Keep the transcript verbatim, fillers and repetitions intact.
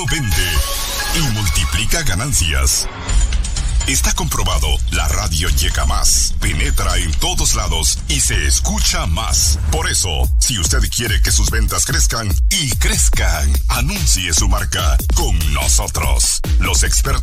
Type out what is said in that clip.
Vende y multiplica ganancias. Está comprobado, la radio llega más, penetra en todos lados y se escucha más. Por eso, si usted quiere que sus ventas crezcan y crezcan, anuncie su marca con nosotros, los expertos.